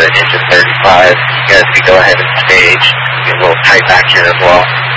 into 35. You guys could go ahead and stage. Get a little tight back here as well.